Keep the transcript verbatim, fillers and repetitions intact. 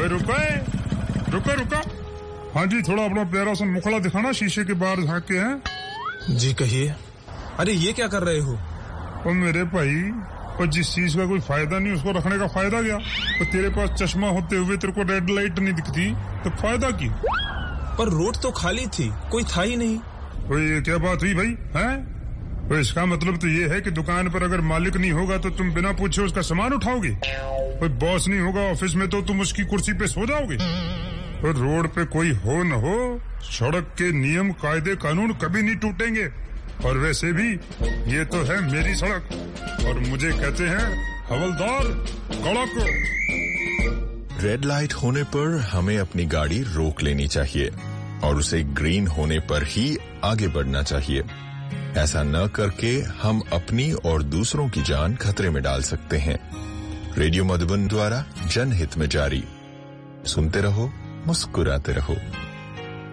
ओए रुको रुको रुको। हाँ जी, थोड़ा अपना प्यारा सा मुखड़ा दिखाना, शीशे के बाहर झांक के। हैं जी कहिए। अरे ये क्या कर रहे हो? और मेरे भाई, और जिस चीज का कोई फायदा नहीं उसको रखने का फायदा क्या? तो तेरे पास चश्मा होते हुए तेरे को रेड लाइट नहीं दिखती तो फायदा की? पर रोड तो खाली थी, कोई था ही नहीं। तो ये क्या बात हुई भाई? हैं? तो इसका मतलब तो ये है कि दुकान पर अगर मालिक नहीं होगा तो तुम बिना पूछे उसका सामान उठाओगे। कोई बॉस नहीं होगा ऑफिस में तो तुम उसकी कुर्सी पे सो जाओगे। और रोड पे कोई हो न हो, सड़क के नियम कायदे कानून कभी नहीं टूटेंगे। और वैसे भी ये तो है मेरी सड़क और मुझे कहते हैं हवलदार कड़क। रेड लाइट होने पर हमें अपनी गाड़ी रोक लेनी चाहिए और उसे ग्रीन होने पर ही आगे बढ़ना चाहिए। ऐसा न करके हम अपनी और दूसरों की जान खतरे में डाल सकते हैं। रेडियो मधुबन द्वारा जनहित में जारी। सुनते रहो, मुस्कुराते रहो।